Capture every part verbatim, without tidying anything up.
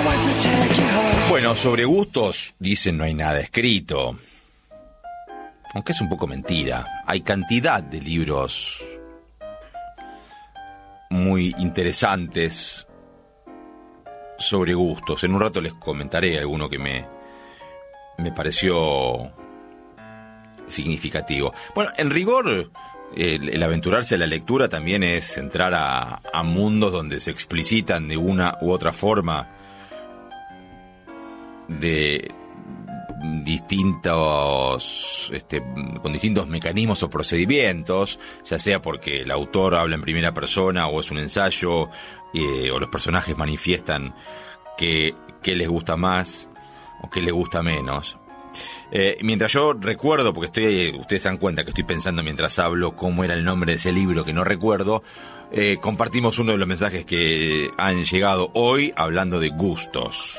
Bueno, sobre gustos dicen no hay nada escrito. Aunque es un poco mentira. Hay cantidad de libros muy interesantes sobre gustos. En un rato les comentaré alguno que me, me pareció significativo. Bueno, en rigor, el, el aventurarse a la lectura también es entrar a, a mundos donde se explicitan de una u otra forma de distintos este, con distintos mecanismos o procedimientos, ya sea porque el autor habla en primera persona o es un ensayo, eh, o los personajes manifiestan que, que les gusta más o que les gusta menos. Eh, mientras yo recuerdo, porque estoy, ustedes se dan cuenta que estoy pensando mientras hablo cómo era el nombre de ese libro que no recuerdo, eh, compartimos uno de los mensajes que han llegado hoy hablando de gustos.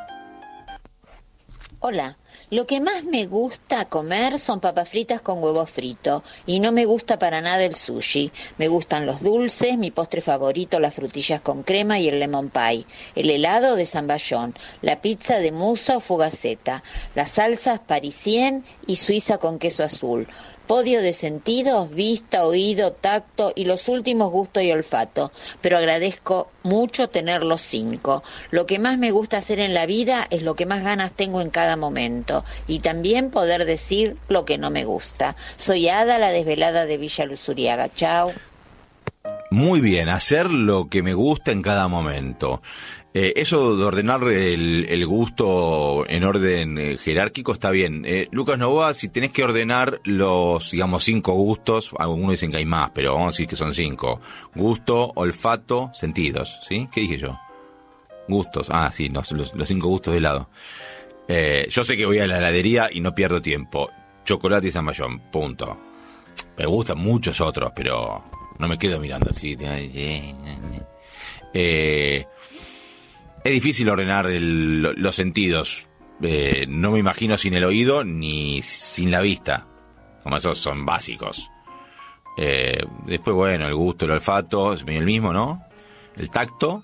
Hola, lo que más me gusta comer son papas fritas con huevo frito y no me gusta para nada el sushi. Me gustan los dulces, mi postre favorito las frutillas con crema y el lemon pie, el helado de zamballón, la pizza de musa o fugaceta, las salsas parisien y suiza con queso azul. Podio de sentidos, vista, oído, tacto y los últimos gusto y olfato, pero agradezco mucho tener los cinco. Lo que más me gusta hacer en la vida es lo que más ganas tengo en cada momento y también poder decir lo que no me gusta. Soy Ada, la desvelada de Villa Luzuriaga. Chao. Muy bien, hacer lo que me gusta en cada momento. Eh, eso de ordenar el, el gusto en orden eh, jerárquico está bien. Eh, Lucas Novoa, si tenés que ordenar los, digamos, cinco gustos, algunos dicen que hay más, pero vamos a decir que son cinco. Gusto, olfato, sentidos, ¿sí? ¿Qué dije yo? Gustos, ah, sí, los, los, los cinco gustos de helado. Eh, yo sé que voy a la heladería y no pierdo tiempo. Chocolate y zamballón, punto. Me gustan muchos otros, pero no me quedo mirando así. Eh... Es difícil ordenar el, los sentidos. Eh, no me imagino sin el oído ni sin la vista. Como esos son básicos. Eh, después, bueno, el gusto, el olfato, es medio el mismo, ¿no? El tacto.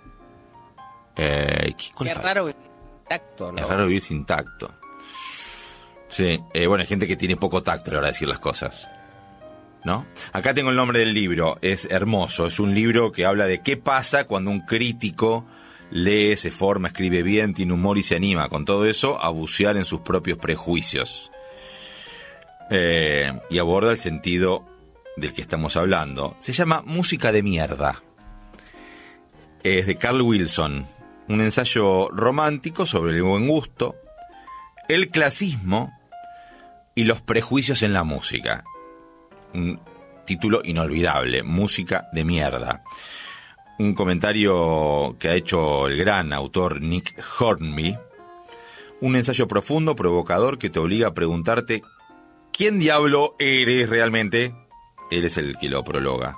Eh, ¿Qué es raro vivir sin tacto, ¿no? Es raro vivir sin tacto. Sí, eh, bueno, hay gente que tiene poco tacto a la hora de decir las cosas, ¿no? Acá tengo el nombre del libro. Es hermoso. Es un libro que habla de qué pasa cuando un crítico lee, se forma, escribe bien, tiene humor y se anima, con todo eso, a bucear en sus propios prejuicios. Eh, y aborda el sentido del que estamos hablando. Se llama Música de Mierda. Es de Carl Wilson. Un ensayo romántico sobre el buen gusto, el clasismo y los prejuicios en la música. Un título inolvidable, Música de Mierda. Un comentario que ha hecho el gran autor Nick Hornby. Un ensayo profundo, provocador, que te obliga a preguntarte ¿quién diablo eres realmente? Él es el que lo prologa.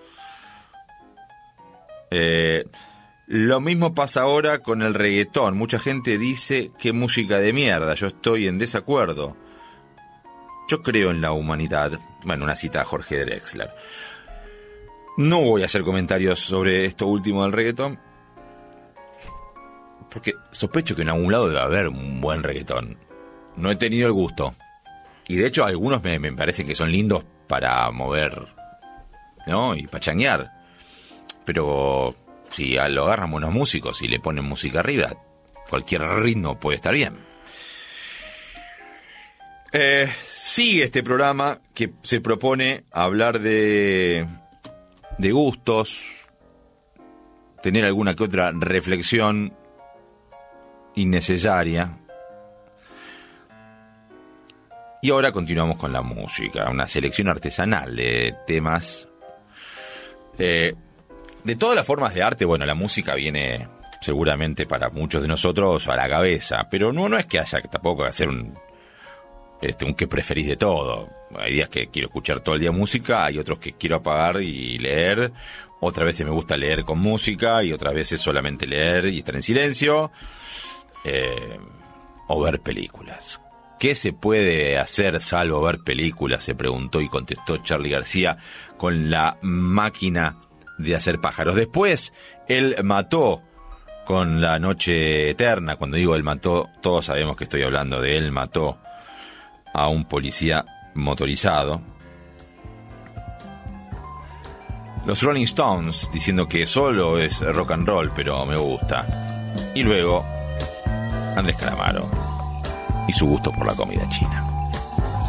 Eh, lo mismo pasa ahora con el reggaetón. Mucha gente dice que música de mierda. Yo estoy en desacuerdo. Yo creo en la humanidad. Bueno, una cita a Jorge Drexler. No voy a hacer comentarios sobre esto último del reggaetón, porque sospecho que en algún lado debe haber un buen reggaetón. No he tenido el gusto. Y de hecho algunos me, me parecen que son lindos para mover, ¿no? Y pachanguear. Pero si lo agarran buenos músicos y le ponen música arriba, cualquier ritmo puede estar bien. Eh, sigue este programa que se propone hablar de... de gustos, tener alguna que otra reflexión innecesaria. Y ahora continuamos con la música, una selección artesanal de temas. Eh, de todas las formas de arte, bueno, la música viene seguramente para muchos de nosotros a la cabeza, pero no, no es que haya tampoco que hacer un... Este, un que preferís de todo. Hay días que quiero escuchar todo el día música, hay otros que quiero apagar y leer, otras veces me gusta leer con música y otras veces solamente leer y estar en silencio, eh, o ver películas. ¿Qué se puede hacer salvo ver películas?, se preguntó y contestó Charly García con La máquina de hacer pájaros. Después él mató con La Noche Eterna. Cuando digo él mató, todos sabemos que estoy hablando de él mató a un policía motorizado. Los Rolling Stones diciendo que solo es rock and roll, pero me gusta. Y luego Andrés Calamaro y su gusto por la comida china.